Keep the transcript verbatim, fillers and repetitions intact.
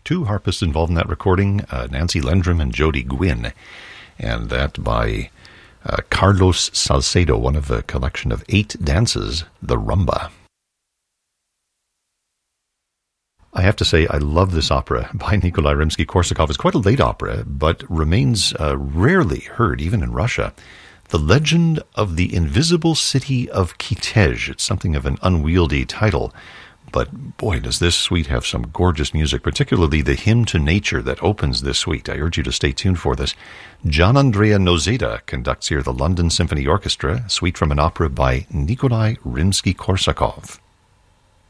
Two harpists involved in that recording, uh, Nancy Lendrum and Jody Gwynn, and that by uh, Carlos Salcedo, one of a collection of eight dances, the rumba. I have to say, I love this opera by Nikolai Rimsky-Korsakov. It's quite a late opera, but remains uh, rarely heard, even in Russia. The Legend of the Invisible City of Kitezh. It's something of an unwieldy title, but boy, does this suite have some gorgeous music, particularly the hymn to nature that opens this suite. I urge you to stay tuned for this. Gian Andrea Nozeda conducts here the London Symphony Orchestra, suite from an opera by Nikolai Rimsky-Korsakov.